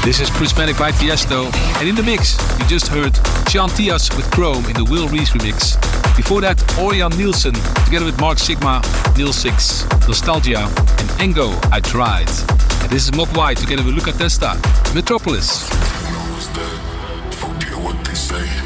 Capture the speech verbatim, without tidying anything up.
This is Prismatic by Tiesto, and in the mix, you just heard Sean Tias with Chrome in the Will Reese remix. Before that, Orion Nielsen, together with Mark Sigma, Neil Six, Nostalgia, and Engo, I Tried. And this is Mogwai, together with Luca Testa, Metropolis.